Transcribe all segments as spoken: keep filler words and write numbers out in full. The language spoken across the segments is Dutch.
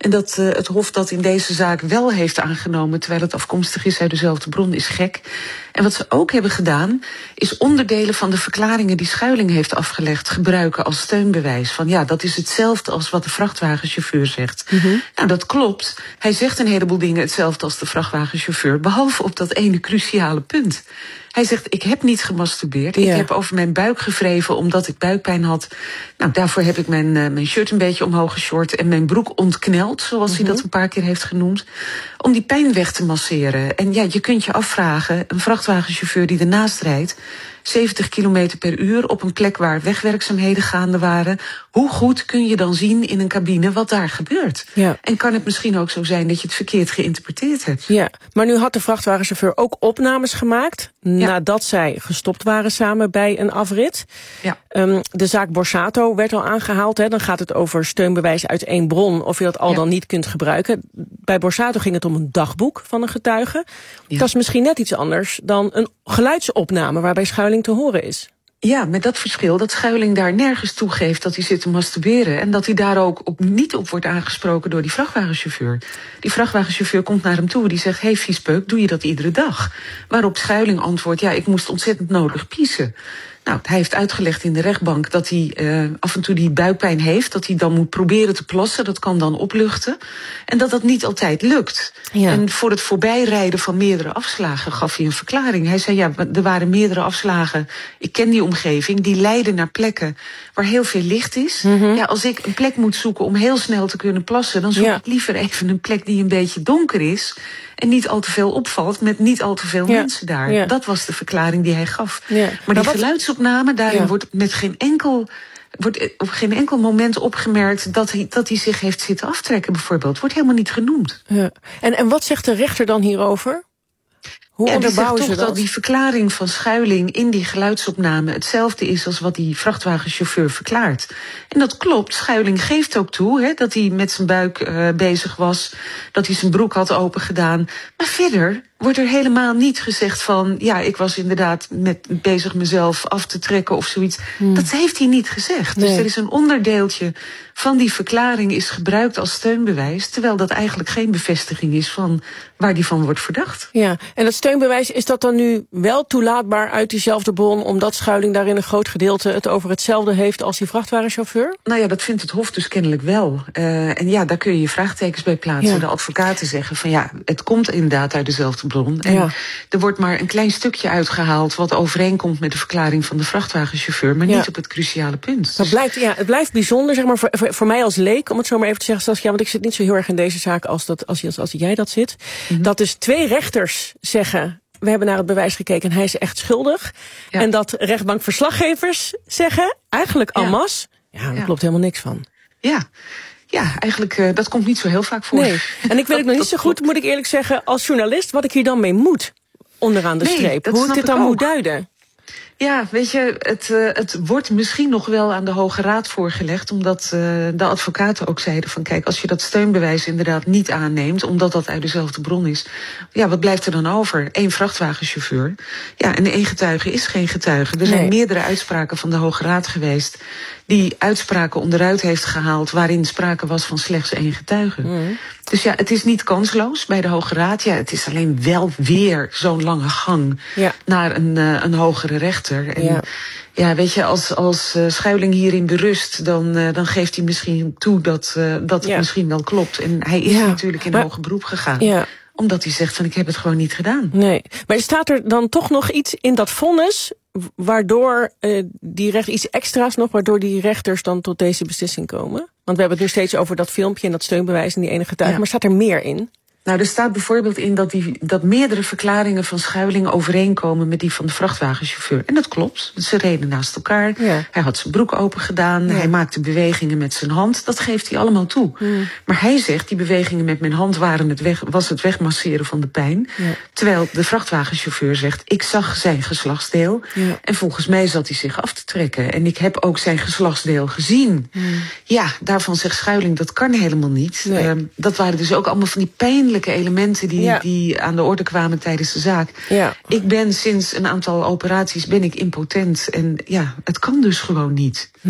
En dat uh, het Hof dat in deze zaak wel heeft aangenomen, terwijl het afkomstig is uit dezelfde bron, is gek. En wat ze ook hebben gedaan, is onderdelen van de verklaringen die Schuiling heeft afgelegd gebruiken als steunbewijs. Van ja, dat is hetzelfde als wat de vrachtwagenchauffeur zegt. Mm-hmm. Nou, dat klopt. Hij zegt een heleboel dingen hetzelfde als de vrachtwagenchauffeur, behalve op dat ene cruciale punt. Hij zegt, ik heb niet gemasturbeerd. Ja. Ik heb over mijn buik gewreven omdat ik buikpijn had. Nou, daarvoor heb ik mijn, uh, mijn shirt een beetje omhoog geshort en mijn broek ontkneld, zoals mm-hmm. hij dat een paar keer heeft genoemd, om die pijn weg te masseren. En ja, je kunt je afvragen, een vrachtwagenchauffeur die ernaast rijdt, zeventig kilometer per uur op een plek waar wegwerkzaamheden gaande waren, hoe goed kun je dan zien in een cabine wat daar gebeurt? Ja. En kan het misschien ook zo zijn dat je het verkeerd geïnterpreteerd hebt? Ja, maar nu had de vrachtwagenchauffeur ook opnames gemaakt, ja. nadat zij gestopt waren samen bij een afrit. Ja. Um, de zaak Borsato werd al aangehaald. Hè. Dan gaat het over steunbewijs uit één bron, of je dat al ja. dan niet kunt gebruiken. Bij Borsato ging het om een dagboek van een getuige. Ja. Dat is misschien net iets anders dan een geluidsopname waarbij Schuiling te horen is. Ja, met dat verschil dat Schuiling daar nergens toegeeft dat hij zit te masturberen en dat hij daar ook op niet op wordt aangesproken door die vrachtwagenchauffeur. Die vrachtwagenchauffeur komt naar hem toe, die zegt, hey viespeuk, doe je dat iedere dag? Waarop Schuiling antwoordt, ja, ik moest ontzettend nodig piezen. Nou, hij heeft uitgelegd in de rechtbank dat hij uh, af en toe die buikpijn heeft, dat hij dan moet proberen te plassen, dat kan dan opluchten. En dat dat niet altijd lukt. Ja. En voor het voorbijrijden van meerdere afslagen gaf hij een verklaring. Hij zei, ja, er waren meerdere afslagen, ik ken die omgeving, die leiden naar plekken waar heel veel licht is. Mm-hmm. Ja, als ik een plek moet zoeken om heel snel te kunnen plassen, dan zoek ja. ik liever even een plek die een beetje donker is en niet al te veel opvalt met niet al te veel ja. mensen daar. Ja. Dat was de verklaring die hij gaf. Ja. Maar die geluidsopname, daarin ja. wordt met geen enkel wordt op geen enkel moment opgemerkt dat hij, dat hij zich heeft zitten aftrekken, bijvoorbeeld. Wordt helemaal niet genoemd. Ja. En, en wat zegt de rechter dan hierover? Hoe ja, onderbouwen ze toch dat? dat die verklaring van Schuiling in die geluidsopname hetzelfde is als wat die vrachtwagenchauffeur verklaart. En dat klopt. Schuiling geeft ook toe hè, dat hij met zijn buik uh, bezig was, dat hij zijn broek had opengedaan. Maar verder wordt er helemaal niet gezegd van, ja, ik was inderdaad met bezig mezelf af te trekken of zoiets. Hmm. Dat heeft hij niet gezegd. Nee. Dus er is een onderdeeltje van die verklaring is gebruikt als steunbewijs, terwijl dat eigenlijk geen bevestiging is van waar die van wordt verdacht. Ja, en dat steunbewijs, is dat dan nu wel toelaatbaar uit diezelfde bron, omdat Schuiling daarin een groot gedeelte het over hetzelfde heeft als die vrachtwagenchauffeur? Nou ja, dat vindt het Hof dus kennelijk wel. Uh, en ja, daar kun je je vraagtekens bij plaatsen. Ja. De advocaten zeggen van ja, het komt inderdaad uit dezelfde bron. En ja. er wordt maar een klein stukje uitgehaald wat overeenkomt met de verklaring van de vrachtwagenchauffeur, maar ja. niet op het cruciale punt. Dat blijft, ja, het blijft bijzonder, zeg maar, voor, voor, voor mij als leek, om het zo maar even te zeggen, Saskia, want ik zit niet zo heel erg in deze zaak als, dat, als, als, als jij dat zit. Mm-hmm. Dat dus twee rechters zeggen, we hebben naar het bewijs gekeken en hij is echt schuldig. Ja. En dat rechtbankverslaggevers zeggen, eigenlijk en masse, ja, ja, daar ja. klopt helemaal niks van. Ja. Ja, eigenlijk, uh, dat komt niet zo heel vaak voor. Nee. En ik weet het nog niet zo goed, moet ik eerlijk zeggen, als journalist, wat ik hier dan mee moet, onderaan de nee, streep. Hoe ik dit dan ook. moet duiden. Ja, weet je, het, uh, het wordt misschien nog wel aan de Hoge Raad voorgelegd, omdat uh, de advocaten ook zeiden van kijk, als je dat steunbewijs inderdaad niet aanneemt, omdat dat uit dezelfde bron is, ja, wat blijft er dan over? Eén vrachtwagenchauffeur. Ja, en één getuige is geen getuige. Er zijn nee. meerdere uitspraken van de Hoge Raad geweest die uitspraken onderuit heeft gehaald waarin sprake was van slechts één getuige. Mm. Dus ja, het is niet kansloos bij de Hoge Raad. Ja, het is alleen wel weer zo'n lange gang ja. naar een, uh, een hogere rechter. En ja. ja, weet je, als, als uh, Schuiling hierin berust, dan, uh, dan geeft hij misschien toe dat, uh, dat het ja. misschien wel klopt. En hij is ja. natuurlijk in maar, hoger beroep gegaan. Ja. Omdat hij zegt van ik heb het gewoon niet gedaan. Nee, maar staat er dan toch nog iets in dat vonnis waardoor uh, die recht iets extra's nog, waardoor die rechters dan tot deze beslissing komen? Want we hebben het nu steeds over dat filmpje en dat steunbewijs en die ene getuige, ja. maar staat er meer in? Nou, er staat bijvoorbeeld in dat, die, dat meerdere verklaringen van Schuiling overeenkomen met die van de vrachtwagenchauffeur. En dat klopt. Ze reden naast elkaar. Ja. Hij had zijn broek open gedaan. Ja. Hij maakte bewegingen met zijn hand. Dat geeft hij allemaal toe. Hmm. Maar hij zegt, die bewegingen met mijn hand waren het weg, was het wegmasseren van de pijn. Ja. Terwijl de vrachtwagenchauffeur zegt, ik zag zijn geslachtsdeel. Ja. En volgens mij zat hij zich af te trekken. En ik heb ook zijn geslachtsdeel gezien. Hmm. Ja, daarvan zegt Schuiling, dat kan helemaal niet. Nee. Um, dat waren dus ook allemaal van die pijnlijke elementen die, ja. die aan de orde kwamen tijdens de zaak. Ja. Ik ben sinds een aantal operaties ben ik impotent. En ja, het kan dus gewoon niet. Nee.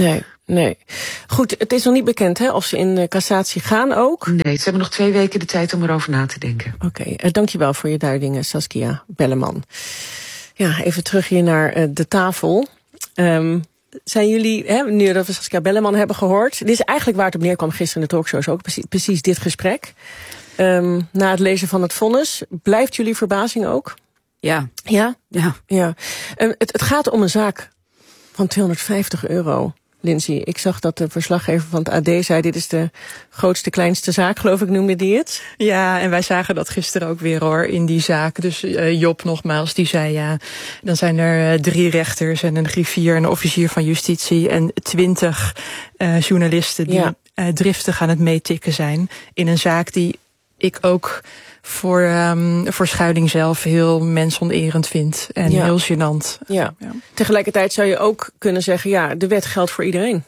Nee. Goed, het is nog niet bekend hè, of ze in uh, cassatie gaan ook? Nee, ze hebben nog twee weken de tijd om erover na te denken. Oké, okay, uh, dankjewel voor je duidingen, Saskia Belleman. Ja, even terug hier naar uh, de tafel. Um, zijn jullie, hè, nu dat we Saskia Belleman hebben gehoord... dit is eigenlijk waar het op neerkwam gisteren in de talkshows ook, precies, precies dit gesprek. Um, na het lezen van het vonnis, blijft jullie verbazing ook? Ja. Ja? Ja. ja. Um, het, het gaat om een zaak van tweehonderdvijftig euro. Lindsay, ik zag dat de verslaggever van het A D zei... dit is de grootste, kleinste zaak, geloof ik, noemde die het. Ja, en wij zagen dat gisteren ook weer, hoor, in die zaak. Dus uh, Job nogmaals, die zei, ja, dan zijn er uh, drie rechters... en een griffier, een officier van justitie... en twintig uh, journalisten die ja. uh, driftig aan het meetikken zijn... in een zaak die ik ook... voor, um, voor Schuiling zelf heel mensonerend vindt en ja. heel gênant. Ja. ja. Tegelijkertijd zou je ook kunnen zeggen... ja, de wet geldt voor iedereen.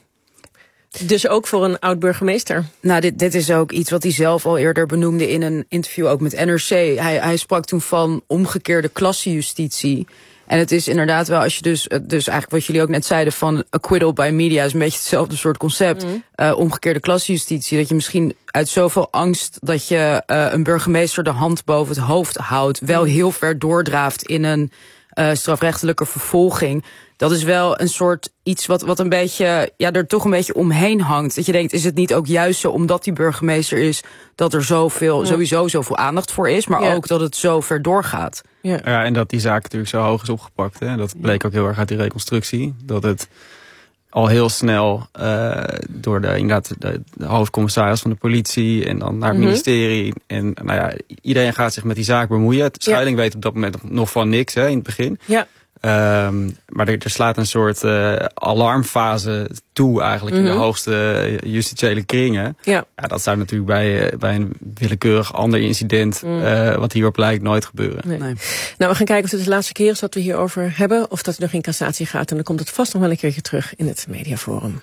Dus ook voor een oud-burgemeester. Nou, dit, dit is ook iets wat hij zelf al eerder benoemde... in een interview ook met N R C. Hij, hij sprak toen van omgekeerde klassenjustitie... En het is inderdaad wel, als je dus, dus eigenlijk wat jullie ook net zeiden van acquittal by media is een beetje hetzelfde soort concept. Mm. Uh, omgekeerde klassenjustitie, dat je misschien uit zoveel angst dat je uh, een burgemeester de hand boven het hoofd houdt, wel heel ver doordraaft in een uh, strafrechtelijke vervolging. Dat is wel een soort iets wat, wat een beetje, ja, er toch een beetje omheen hangt. Dat je denkt, is het niet ook juist zo, omdat die burgemeester is, dat er zoveel, ja. sowieso zoveel aandacht voor is, maar ja. ook dat het zo ver doorgaat. Ja. ja, en dat die zaak natuurlijk zo hoog is opgepakt. Hè. Dat bleek ook heel erg uit die reconstructie. Dat het al heel snel uh, door de, inderdaad, de, de hoofdcommissaris van de politie en dan naar het mm-hmm. ministerie. En nou ja, iedereen gaat zich met die zaak bemoeien. Schuiling ja. weet op dat moment nog van niks, hè, in het begin. Ja. Um, maar er, er slaat een soort uh, alarmfase toe eigenlijk mm-hmm. in de hoogste justitiële kringen. Ja. Ja, dat zou natuurlijk bij, uh, bij een willekeurig ander incident, mm. uh, wat hierop lijkt, nooit gebeuren. Nee. Nee. Nou, we gaan kijken of het de laatste keer is dat we hierover hebben, of dat het nog in cassatie gaat. En dan komt het vast nog wel een keertje terug in het Mediaforum.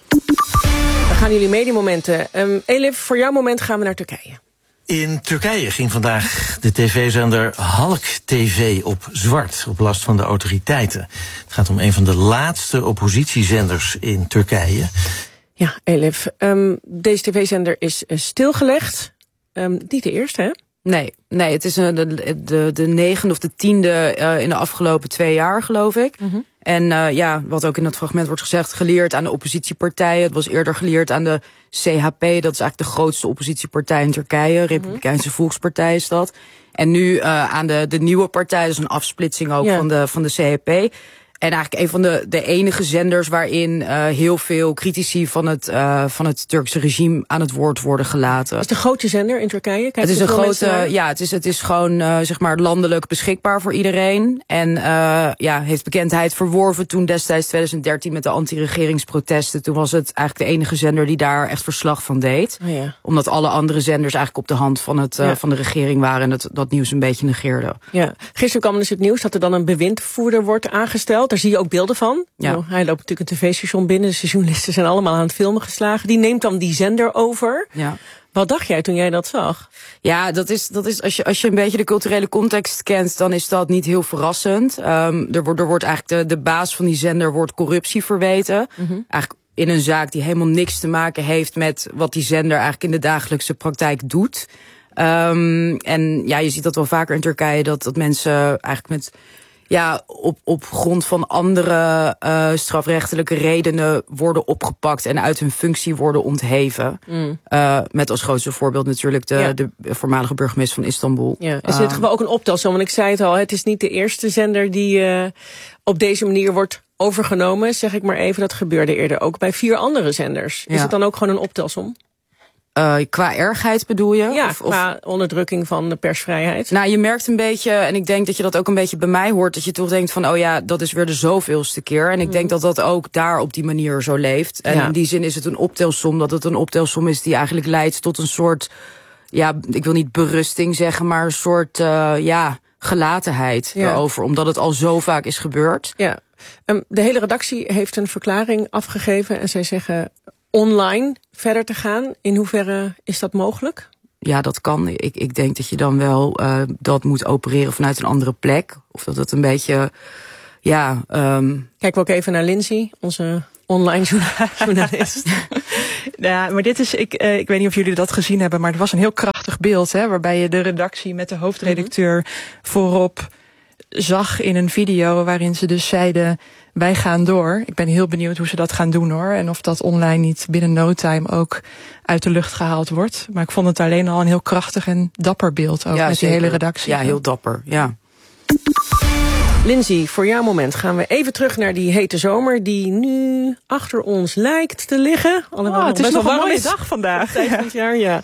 Dan gaan jullie mediamomenten. Um, Elif, voor jouw moment gaan we naar Turkije. In Turkije ging vandaag de tv-zender Halk T V op zwart, op last van de autoriteiten. Het gaat om een van de laatste oppositiezenders in Turkije. Ja, Elif, um, deze tv-zender is uh, stilgelegd. Um, niet de eerste, hè? Nee, nee, het is uh, de, de, de negende of de tiende uh, in de afgelopen twee jaar, geloof ik. Mm-hmm. En uh, ja, wat ook in dat fragment wordt gezegd, geleerd aan de oppositiepartijen. Het was eerder geleerd aan de C H P, dat is eigenlijk de grootste oppositiepartij in Turkije. Republikeinse mm-hmm. Volkspartij is dat. En nu uh, aan de, de nieuwe partij, dus een afsplitsing ook ja. van de, van de C H P. En eigenlijk een van de, de enige zenders waarin uh, heel veel critici van het, uh, van het Turkse regime aan het woord worden gelaten. Het is de grote zender in Turkije? Kijk, het is een grote, ja, het is, het is gewoon uh, zeg maar landelijk beschikbaar voor iedereen. En uh, ja, heeft bekendheid verworven toen destijds twintig dertien met de anti-regeringsprotesten. Toen was het eigenlijk de enige zender die daar echt verslag van deed. Oh ja. Omdat alle andere zenders eigenlijk op de hand van, het, uh, ja. van de regering waren en het, dat nieuws een beetje negeerden. Ja. Gisteren kwam dus het nieuws dat er dan een bewindvoerder wordt aangesteld. Daar zie je ook beelden van. Ja. Nou, hij loopt natuurlijk een tv-station binnen. Dus de journalisten zijn allemaal aan het filmen geslagen. Die neemt dan die zender over. Ja. Wat dacht jij toen jij dat zag? Ja, dat is, dat is als je, als je een beetje de culturele context kent, dan is dat niet heel verrassend. Um, er, wordt, er wordt eigenlijk de, de baas van die zender wordt corruptie verweten. Mm-hmm. Eigenlijk in een zaak die helemaal niks te maken heeft met wat die zender eigenlijk in de dagelijkse praktijk doet. Um, en ja, je ziet dat wel vaker in Turkije, dat, dat mensen eigenlijk met, ja, op, op grond van andere uh, strafrechtelijke redenen worden opgepakt en uit hun functie worden ontheven. Mm. Uh, met als grootste voorbeeld natuurlijk de, ja. de voormalige burgemeester van Istanbul. Ja. Er zit uh, gewoon ook een optelsom, want ik zei het al, het is niet de eerste zender die uh, op deze manier wordt overgenomen, zeg ik maar even. Dat gebeurde eerder ook bij vier andere zenders. Ja. Is het dan ook gewoon een optelsom? Uh, qua ergheid bedoel je? Ja, of, qua of... onderdrukking van de persvrijheid. Nou, je merkt een beetje, en ik denk dat je dat ook een beetje bij mij hoort, dat je toch denkt van, oh ja, dat is weer de zoveelste keer. En ik mm. denk dat dat ook daar op die manier zo leeft. En ja. in die zin is het een optelsom, dat het een optelsom is die eigenlijk leidt tot een soort, ja, ik wil niet berusting zeggen, maar een soort, uh, ja, gelatenheid ja. erover. Omdat het al zo vaak is gebeurd. Ja. Um, de hele redactie heeft een verklaring afgegeven en zij zeggen online verder te gaan. In hoeverre is dat mogelijk? Ja, dat kan. Ik, ik denk dat je dan wel uh, dat moet opereren vanuit een andere plek. Of dat het een beetje, ja... Um... Kijken we ook even naar Lindsay, onze online journalist. Ja, maar dit is, ik, uh, ik weet niet of jullie dat gezien hebben, maar het was een heel krachtig beeld, hè, waarbij je de redactie met de hoofdredacteur mm-hmm. voorop zag in een video waarin ze dus zeiden, wij gaan door. Ik ben heel benieuwd hoe ze dat gaan doen, hoor. En of dat online niet binnen no time ook uit de lucht gehaald wordt. Maar ik vond het alleen al een heel krachtig en dapper beeld ook, ja, met die hele redactie. Ja, heel dapper, ja. Lindsay, voor jouw moment gaan we even terug naar die hete zomer die nu achter ons lijkt te liggen. Alhoewel oh, het is nog een mooie dag vandaag. Tijd van het jaar, ja.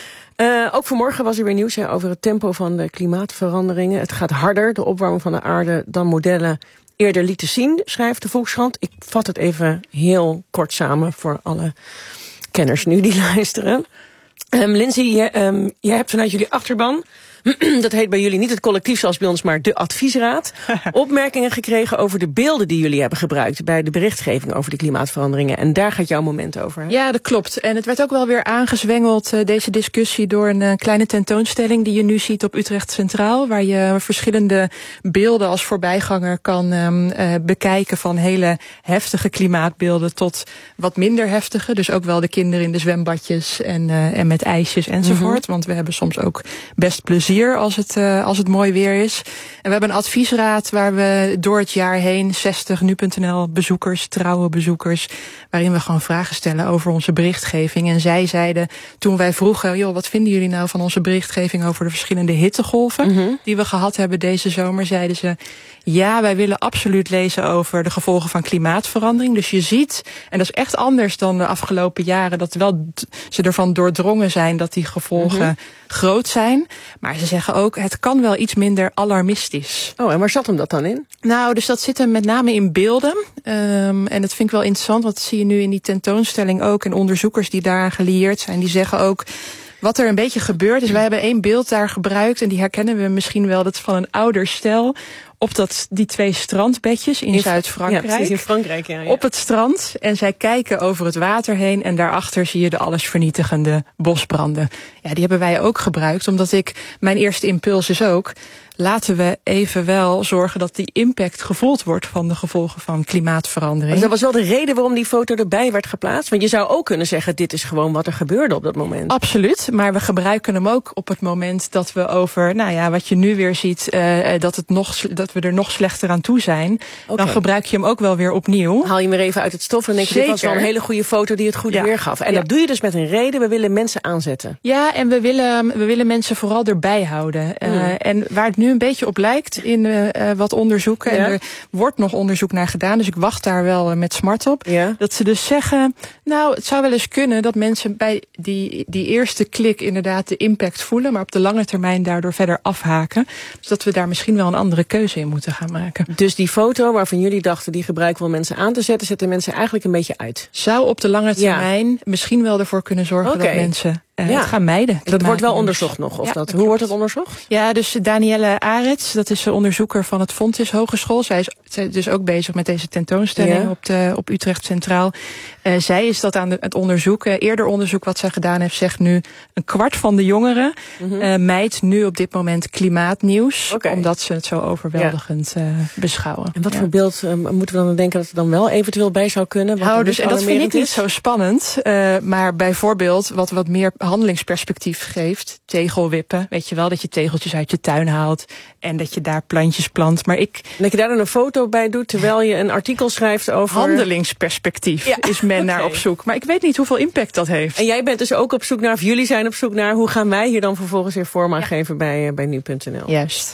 Uh, ook vanmorgen was er weer nieuws hè, over het tempo van de klimaatveranderingen. Het gaat harder, de opwarming van de aarde, dan modellen eerder lieten zien, schrijft de Volkskrant. Ik vat het even heel kort samen voor alle kenners nu die luisteren. Um, Lindsay, jij, um, jij hebt vanuit jullie achterban, dat heet bij jullie niet het collectief zoals bij ons, maar de adviesraad, opmerkingen gekregen over de beelden die jullie hebben gebruikt bij de berichtgeving over de klimaatveranderingen. En daar gaat jouw moment over. Hè? Ja, dat klopt. En het werd ook wel weer aangezwengeld, uh, deze discussie, door een uh, kleine tentoonstelling die je nu ziet op Utrecht Centraal, waar je verschillende beelden als voorbijganger kan um, uh, bekijken, van hele heftige klimaatbeelden tot wat minder heftige. Dus ook wel de kinderen in de zwembadjes en, uh, en met ijsjes enzovoort. Mm-hmm. Want we hebben soms ook best plezier als het, uh, als het mooi weer is. En we hebben een adviesraad waar we door het jaar heen zestig nu punt n l bezoekers, trouwe bezoekers, waarin we gewoon vragen stellen over onze berichtgeving. En zij zeiden, toen wij vroegen, joh, wat vinden jullie nou van onze berichtgeving over de verschillende hittegolven mm-hmm. die we gehad hebben deze zomer, zeiden ze, ja, wij willen absoluut lezen over de gevolgen van klimaatverandering. Dus je ziet, en dat is echt anders dan de afgelopen jaren, dat wel d- ze ervan doordrongen zijn dat die gevolgen mm-hmm. groot zijn. Maar ze zeggen ook, het kan wel iets minder alarmistisch. Oh, en waar zat hem dat dan in? Nou, dus dat zit hem met name in beelden. Um, en dat vind ik wel interessant, want dat zie je nu in die tentoonstelling ook. En onderzoekers die daaraan gelieerd zijn, die zeggen ook, wat er een beetje gebeurt is, wij hebben één beeld daar gebruikt, en die herkennen we misschien wel, dat is van een ouder stel op dat, die twee strandbedjes in, in Zuid-Frankrijk. Ja, in Frankrijk, ja, ja. Op het strand. En zij kijken over het water heen. En daarachter zie je de allesvernietigende bosbranden. Ja, die hebben wij ook gebruikt. Omdat ik, mijn eerste impuls is ook, laten we even wel zorgen dat die impact gevoeld wordt van de gevolgen van klimaatverandering. Dus dat was wel de reden waarom die foto erbij werd geplaatst. Want je zou ook kunnen zeggen, dit is gewoon wat er gebeurde op dat moment. Absoluut, maar we gebruiken hem ook op het moment dat we over, nou ja, wat je nu weer ziet, uh, dat, het nog, dat we er nog slechter aan toe zijn. Okay. Dan gebruik je hem ook wel weer opnieuw. Haal je hem weer even uit het stof en denk je, dit was wel een hele goede foto die het goed ja. weergaf. En ja. dat doe je dus met een reden, we willen mensen aanzetten. Ja, en we willen, we willen mensen vooral erbij houden. Mm. Uh, en waar het nu een beetje op lijkt in uh, wat onderzoeken, ja. en er wordt nog onderzoek naar gedaan, dus ik wacht daar wel uh, met smart op, ja. dat ze dus zeggen, nou, het zou wel eens kunnen dat mensen bij die, die eerste klik inderdaad de impact voelen, maar op de lange termijn daardoor verder afhaken. Dus dat we daar misschien wel een andere keuze in moeten gaan maken. Dus die foto waarvan jullie dachten, die gebruiken we om mensen aan te zetten, zetten mensen eigenlijk een beetje uit? Zou op de lange termijn ja. misschien wel ervoor kunnen zorgen okay. dat mensen Uh, ja. het gaan mijden. Dat wordt wel onderzocht nog. Of ja, dat, dat hoe wordt het onderzocht? Ja, dus Danielle Arets, dat is een onderzoeker van het Fontys Hogeschool. Zij is, zij is dus ook bezig met deze tentoonstelling ja. op, de, op Utrecht Centraal. Uh, zij is dat aan de, het onderzoeken. Eerder onderzoek wat zij gedaan heeft, zegt nu een kwart van de jongeren mm-hmm. uh, mijdt nu op dit moment klimaatnieuws. Okay. Omdat ze het zo overweldigend ja. uh, beschouwen. En wat ja. voor beeld uh, moeten we dan denken dat er dan wel eventueel bij zou kunnen? Nou, dus, en dat vind ik niet zo spannend. Uh, maar bijvoorbeeld wat wat meer handelingsperspectief geeft, tegelwippen. Weet je wel, dat je tegeltjes uit je tuin haalt en dat je daar plantjes plant. Maar ik... En dat je daar dan een foto bij doet terwijl je een artikel schrijft over... Handelingsperspectief ja. is men okay. naar op zoek. Maar ik weet niet hoeveel impact dat heeft. En jij bent dus ook op zoek naar, of jullie zijn op zoek naar, hoe gaan wij hier dan vervolgens weer vorm aan ja. geven bij, bij nu punt n l? Juist.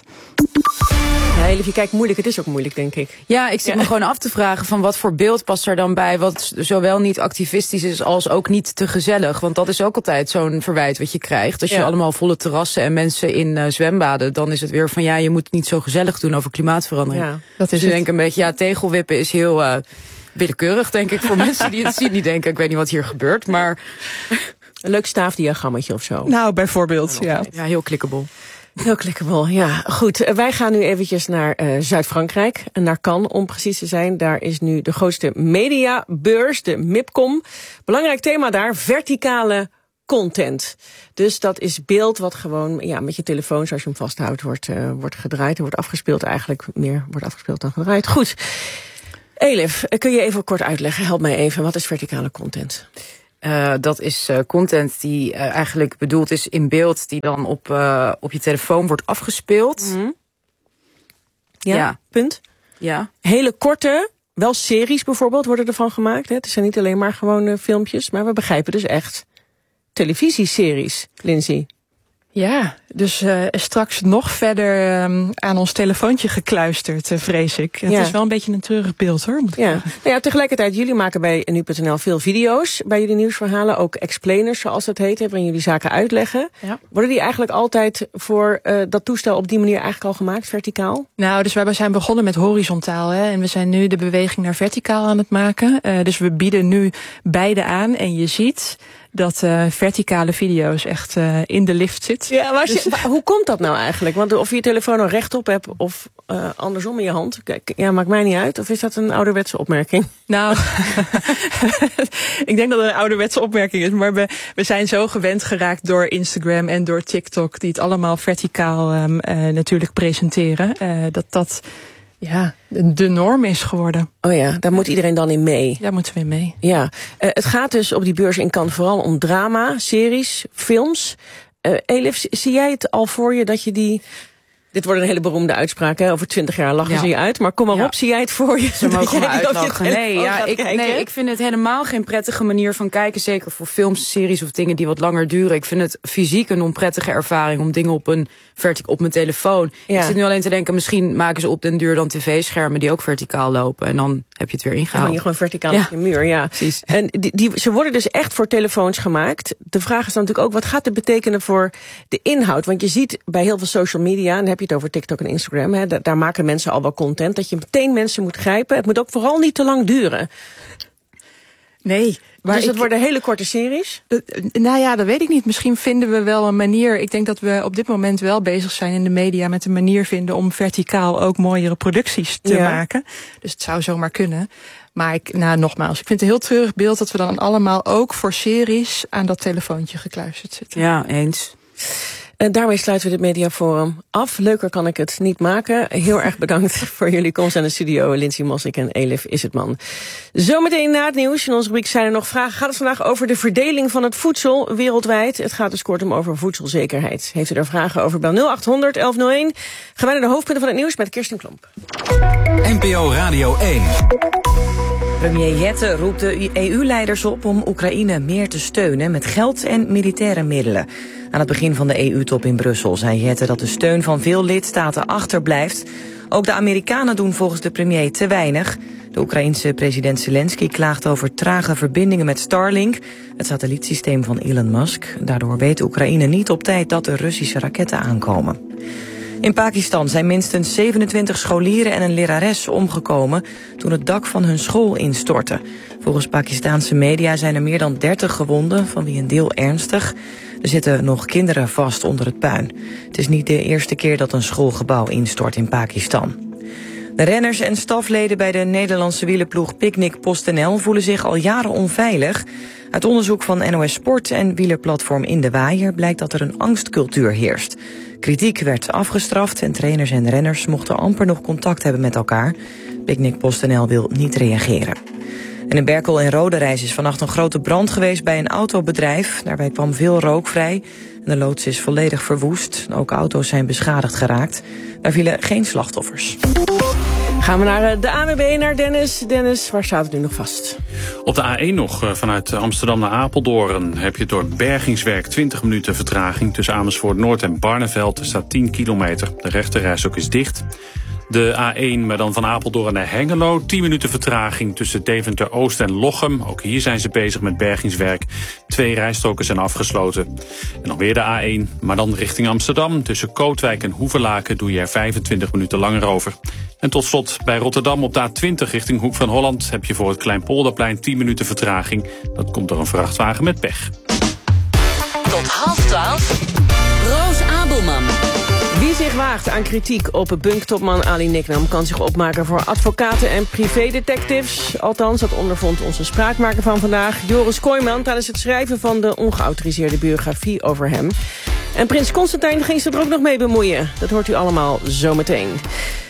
Ja, je kijkt moeilijk. Het is ook moeilijk, denk ik. Ja, ik zit ja. me gewoon af te vragen van wat voor beeld past er dan bij, wat zowel niet activistisch is als ook niet te gezellig. Want dat is ook altijd zo'n verwijt wat je krijgt. Als je ja. allemaal volle terrassen en mensen in uh, zwembaden, dan is het weer van ja, je moet het niet zo gezellig doen over klimaatverandering. Ja, dat is dus ik denk een beetje, ja, tegelwippen is heel uh, willekeurig, denk ik, voor mensen die het zien. Die denken, ik weet niet wat hier gebeurt, maar... Een leuk staafdiagrammetje of zo. Nou, bijvoorbeeld, ja. Ja, heel clickable. Heel clickable, ja. Goed, wij gaan nu eventjes naar uh, Zuid-Frankrijk. En naar Cannes, om precies te zijn. Daar is nu de grootste mediabeurs, de MIPCOM. Belangrijk thema daar, verticale content. Dus dat is beeld wat gewoon ja, met je telefoon, zoals je hem vasthoudt, wordt, uh, wordt gedraaid. Er wordt afgespeeld eigenlijk. Meer wordt afgespeeld dan gedraaid. Goed. Elif, kun je even kort uitleggen, help mij even, wat is verticale content? Uh, dat is uh, content die uh, eigenlijk bedoeld is in beeld, die dan op, uh, op je telefoon wordt afgespeeld. Mm-hmm. Ja, ja, punt. Ja. Hele korte, wel series bijvoorbeeld worden ervan gemaakt. Hè? Het zijn niet alleen maar gewoon uh, filmpjes, maar we begrijpen dus echt televisieseries, Lindsay. Ja, dus uh, straks nog verder um, aan ons telefoontje gekluisterd, uh, vrees ik. Het ja. is wel een beetje een treurig beeld, hoor. Ja. Nou ja, tegelijkertijd, jullie maken bij nu punt n l veel video's bij jullie nieuwsverhalen. Ook explainers, zoals het heet, waarin jullie zaken uitleggen. Ja. Worden die eigenlijk altijd voor uh, dat toestel op die manier eigenlijk al gemaakt, verticaal? Nou, dus wij zijn begonnen met horizontaal, hè, en we zijn nu de beweging naar verticaal aan het maken. Uh, dus we bieden nu beide aan en je ziet dat uh, verticale video's echt uh, in de lift zit. Ja, maar dus, je, hoe komt dat nou eigenlijk? Want of je je telefoon nou rechtop hebt of uh, andersom in je hand, kijk, ja, maakt mij niet uit. Of is dat een ouderwetse opmerking? Nou, ik denk dat het een ouderwetse opmerking is, maar we, we zijn zo gewend geraakt door Instagram en door TikTok, die het allemaal verticaal um, uh, natuurlijk presenteren, uh, dat dat ja, de norm is geworden. Oh ja, daar moet iedereen dan in mee. Daar moeten we in mee. Ja, uh, het gaat dus op die beurs in Cannes vooral om drama, series, films. Uh, Elif, zie jij het al voor je dat je die... Dit wordt een hele beroemde uitspraak, hè? Over twintig jaar lachen ja. ze je uit. Maar kom maar ja. op, zie jij het voor je? Ze mogen me uitlachen. Nee, ja, ik, kijken? nee, ik vind het helemaal geen prettige manier van kijken. Zeker voor films, series of dingen die wat langer duren. Ik vind het fysiek een onprettige ervaring om dingen op een vertic op mijn telefoon. Ja. Ik zit nu alleen te denken, misschien maken ze op den duur dan tv-schermen die ook verticaal lopen. En dan heb je het weer ingehaald. Dan je gewoon verticaal ja. op je muur, ja. Precies. En die, die, ze worden dus echt voor telefoons gemaakt. De vraag is dan natuurlijk ook, wat gaat dit betekenen voor de inhoud? Want je ziet bij heel veel social media, en dan heb je het over TikTok en Instagram, hè, daar maken mensen al wel content, dat je meteen mensen moet grijpen. Het moet ook vooral niet te lang duren. Nee. Maar dus het ik, worden hele korte series? Uh, nou ja, dat weet ik niet. Misschien vinden we wel een manier. Ik denk dat we op dit moment wel bezig zijn in de media met een manier vinden om verticaal ook mooiere producties te ja. maken. Dus het zou zomaar kunnen. Maar ik, nou nogmaals, ik vind het een heel treurig beeld dat we dan allemaal ook voor series aan dat telefoontje gekluisterd zitten. Ja, eens. En daarmee sluiten we dit mediaforum af. Leuker kan ik het niet maken. Heel erg bedankt voor jullie komst aan de studio. Lindsay Mossik en Elif Issertman. Zometeen na het nieuws. In onze rubriek zijn er nog vragen. Gaat het vandaag over de verdeling van het voedsel wereldwijd. Het gaat dus kortom over voedselzekerheid. Heeft u daar vragen over? Bel nul acht honderd elf nul één. Gaan wij naar de hoofdpunten van het nieuws met Kirsten Klomp. N P O Radio één. Premier Jette roept de E U-leiders op om Oekraïne meer te steunen met geld en militaire middelen. Aan het begin van de E U-top in Brussel zei Jette dat de steun van veel lidstaten achterblijft. Ook de Amerikanen doen volgens de premier te weinig. De Oekraïense president Zelensky klaagt over trage verbindingen met Starlink, het satellietsysteem van Elon Musk. Daardoor weet Oekraïne niet op tijd dat de Russische raketten aankomen. In Pakistan zijn minstens zevenentwintig scholieren en een lerares omgekomen toen het dak van hun school instortte. Volgens Pakistaanse media zijn er meer dan dertig gewonden, van wie een deel ernstig. Er zitten nog kinderen vast onder het puin. Het is niet de eerste keer dat een schoolgebouw instort in Pakistan. De renners en stafleden bij de Nederlandse wielerploeg Picnic PostNL voelen zich al jaren onveilig. Uit onderzoek van N O S Sport en wielerplatform In de Waaier blijkt dat er een angstcultuur heerst. Kritiek werd afgestraft en trainers en renners mochten amper nog contact hebben met elkaar. Picnic PostNL wil niet reageren. En in Berkel en Roderijs is vannacht een grote brand geweest bij een autobedrijf. Daarbij kwam veel rook vrij en de loods is volledig verwoest. Ook auto's zijn beschadigd geraakt. Daar vielen geen slachtoffers. Gaan we naar de A N W B, naar Dennis. Dennis, waar staat het nu nog vast? Op de A één nog, vanuit Amsterdam naar Apeldoorn, heb je door bergingswerk twintig minuten vertraging. Tussen Amersfoort Noord en Barneveld. Er staat tien kilometer. De rechterrijstrook is dicht. De A één, maar dan van Apeldoorn naar Hengelo. tien minuten vertraging tussen Deventer Oost en Lochem. Ook hier zijn ze bezig met bergingswerk. Twee rijstroken zijn afgesloten. En nog weer de A één, maar dan richting Amsterdam. Tussen Kootwijk en Hoevelaken doe je er vijfentwintig minuten langer over. En tot slot bij Rotterdam op de A twintig richting Hoek van Holland heb je voor het Kleinpolderplein tien minuten vertraging. Dat komt door een vrachtwagen met pech. Tot half twaalf. Roos Abelman. Wie zich waagt aan kritiek op bunktopman Ali Niknam kan zich opmaken voor advocaten en privédetectives. Althans, dat ondervond onze spraakmaker van vandaag, Joris Kooijman, tijdens het schrijven van de ongeautoriseerde biografie over hem. En prins Constantijn ging zich er ook nog mee bemoeien. Dat hoort u allemaal zometeen.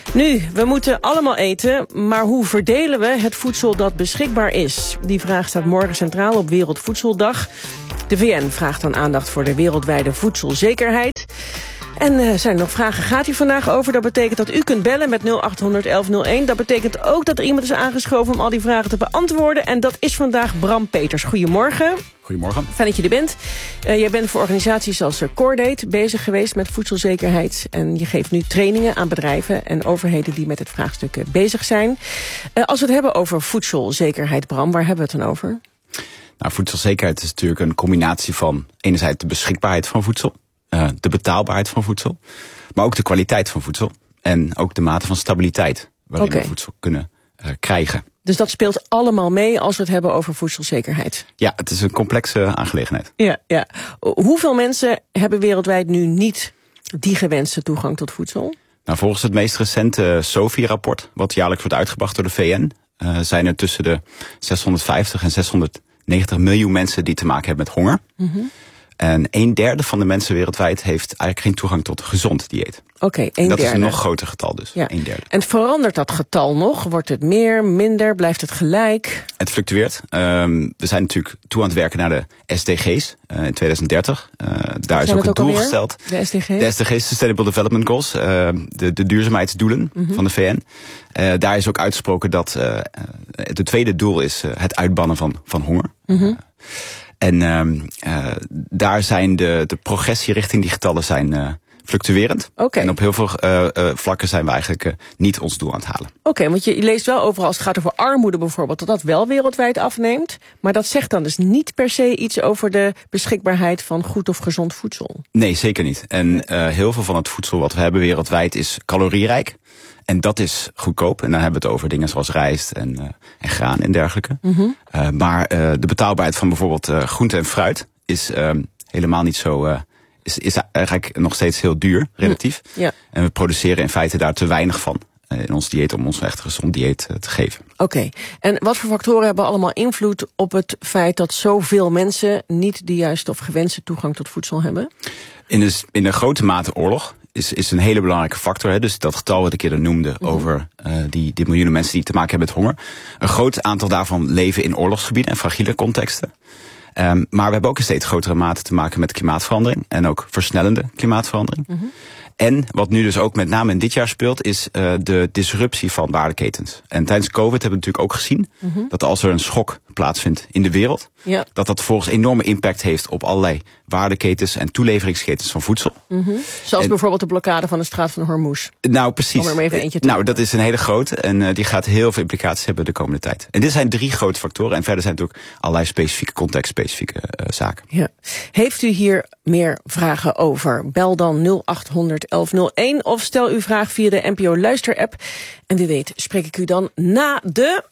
Nu, we moeten allemaal eten, maar hoe verdelen we het voedsel dat beschikbaar is? Die vraag staat morgen centraal op Wereldvoedseldag. De V N vraagt dan aandacht voor de wereldwijde voedselzekerheid. En uh, zijn er nog vragen? Gaat u vandaag over? Dat betekent dat u kunt bellen met nul acht honderd elf nul één. Dat betekent ook dat er iemand is aangeschoven om al die vragen te beantwoorden. En dat is vandaag Bram Peters. Goedemorgen. Goedemorgen. Fijn dat je er bent. Uh, jij bent voor organisaties als uh, Cordate bezig geweest met voedselzekerheid. En je geeft nu trainingen aan bedrijven en overheden die met het vraagstuk uh, bezig zijn. Uh, als we het hebben over voedselzekerheid, Bram, waar hebben we het dan over? Nou, voedselzekerheid is natuurlijk een combinatie van enerzijds de beschikbaarheid van voedsel, uh, de betaalbaarheid van voedsel, maar ook de kwaliteit van voedsel en ook de mate van stabiliteit waarin okay. we voedsel kunnen uh, krijgen. Dus dat speelt allemaal mee als we het hebben over voedselzekerheid? Ja, het is een complexe aangelegenheid. Ja, ja. Hoeveel mensen hebben wereldwijd nu niet die gewenste toegang tot voedsel? Nou, volgens het meest recente SOFI-rapport, wat jaarlijks wordt uitgebracht door de V N, uh, zijn er tussen de zeshonderdvijftig en zeshonderdnegentig miljoen mensen die te maken hebben met honger. Mm-hmm. En een derde van de mensen wereldwijd heeft eigenlijk geen toegang tot een gezond dieet. Oké, okay, een dat derde. is een nog groter getal dus, ja. een derde. En verandert dat getal nog? Wordt het meer, minder, blijft het gelijk? Het fluctueert. Um, we zijn natuurlijk toe aan het werken naar de S D G's uh, in tweeduizend dertig. Uh, daar is ook een doel gesteld. De S D G's? De S D G's, Sustainable Development Goals, uh, de, de duurzaamheidsdoelen mm-hmm. van de V N. Uh, daar is ook uitgesproken dat uh, het tweede doel is uh, het uitbannen van, van honger. Mm-hmm. Uh, En um, uh, daar zijn de, de progressie richting die getallen zijn uh, fluctuerend. Okay. En op heel veel uh, uh, vlakken zijn we eigenlijk uh, niet ons doel aan het halen. Oké, okay, want je leest wel overal als het gaat over armoede bijvoorbeeld, dat dat wel wereldwijd afneemt. Maar dat zegt dan dus niet per se iets over de beschikbaarheid van goed of gezond voedsel. Nee, zeker niet. En uh, heel veel van het voedsel wat we hebben wereldwijd is calorierijk. En dat is goedkoop. En dan hebben we het over dingen zoals rijst en, uh, en graan en dergelijke. Mm-hmm. Uh, maar uh, de betaalbaarheid van bijvoorbeeld uh, groente en fruit is uh, helemaal niet zo... Uh, is, is eigenlijk nog steeds heel duur, relatief. Mm, ja. En we produceren in feite daar te weinig van uh, in ons dieet om ons echt een gezond dieet uh, te geven. Oké. Okay. En wat voor factoren hebben allemaal invloed op het feit dat zoveel mensen niet de juiste of gewenste toegang tot voedsel hebben? In de, in de grote mate oorlog. Is, is een hele belangrijke factor. Hè? Dus dat getal wat ik eerder noemde mm-hmm. over uh, die, die miljoenen mensen die te maken hebben met honger. Een groot aantal daarvan leven in oorlogsgebieden en fragiele contexten. Um, maar we hebben ook in steeds grotere mate te maken met klimaatverandering. En ook versnellende klimaatverandering. Mm-hmm. En wat nu dus ook met name in dit jaar speelt, is uh, de disruptie van waardeketens. En tijdens COVID hebben we natuurlijk ook gezien mm-hmm. dat als er een schok plaatsvindt in de wereld, ja. dat dat volgens enorme impact heeft op allerlei waardeketens en toeleveringsketens van voedsel. Mm-hmm. Zoals en, bijvoorbeeld de blokkade van de straat van Hormuz. Nou, precies. Om er maar even eentje te nou, dat is een hele grote en uh, die gaat heel veel implicaties hebben de komende tijd. En dit zijn drie grote factoren en verder zijn het ook allerlei specifieke contextspecifieke uh, zaken. Ja. Heeft u hier meer vragen over? Bel dan nul acht honderd elf nul één of stel uw vraag via de N P O Luister-app. En wie weet spreek ik u dan na de...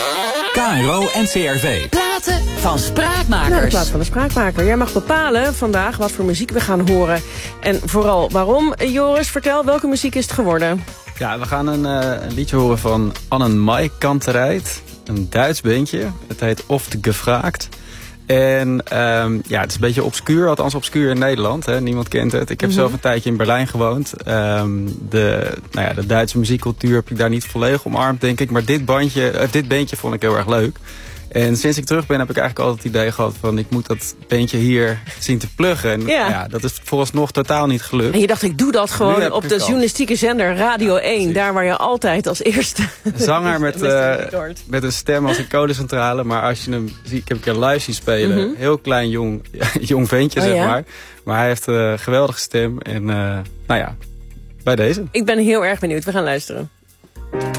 K R O en C R V. Platen van Spraakmakers. Nou, de plaat van de Spraakmaker. Jij mag bepalen vandaag wat voor muziek we gaan horen. En vooral waarom. Joris, vertel, welke muziek is het geworden? Ja, we gaan een, uh, een liedje horen van Annemarie Kantereit. Een Duits bandje. Het heet Oft Gevraagd. En um, ja, het is een beetje obscuur, althans obscuur in Nederland. Hè. Niemand kent het. Ik heb mm-hmm. zelf een tijdje in Berlijn gewoond. Um, de, nou ja, de Duitse muziekcultuur heb ik daar niet volledig omarmd, denk ik. Maar dit bandje, uh, dit bandje vond ik heel erg leuk. En sinds ik terug ben heb ik eigenlijk altijd het idee gehad van ik moet dat bandje hier zien te pluggen. En ja. Ja, dat is vooralsnog totaal niet gelukt. En je dacht ik doe dat gewoon op de journalistieke zender Radio één. Daar waar je altijd als eerste... Zanger met, uh, met een stem als een kolencentrale. Maar als je hem ziet, ik heb een keer live zien spelen. Mm-hmm. Heel klein jong, jong ventje oh, zeg ja? maar. Maar hij heeft een geweldige stem. En uh, nou ja, bij deze. Ik ben heel erg benieuwd. We gaan luisteren.